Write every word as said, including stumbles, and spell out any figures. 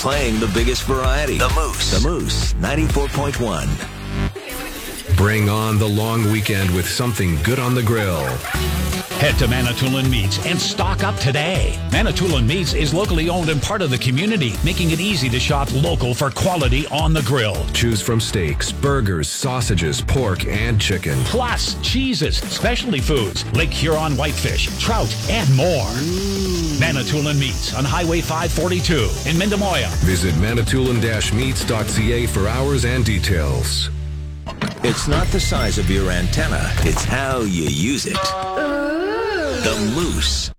playing the biggest variety. The Moose. The Moose, ninety-four point one. Bring on the long weekend with something good on the grill. Head to Manitoulin Meats and stock up today. Manitoulin Meats is locally owned and part of the community, making it easy to shop local for quality on the grill. Choose from steaks, burgers, sausages, pork, and chicken. Plus, cheeses, specialty foods, Lake Huron whitefish, trout, and more. Mm. Manitoulin Meats on Highway five forty-two in Mindemoya. Visit manitoulin dash meats dot c a for hours and details. It's not the size of your antenna, it's how you use it. The Moose.